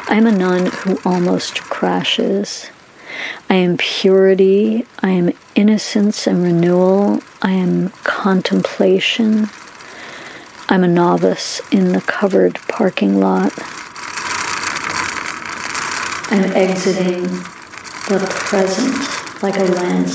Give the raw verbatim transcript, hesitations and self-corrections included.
I am a nun who almost crashes. I am purity. I am innocence and renewal. I am contemplation. I'm a novice in the covered parking lot. I'm exiting the present like a landscape.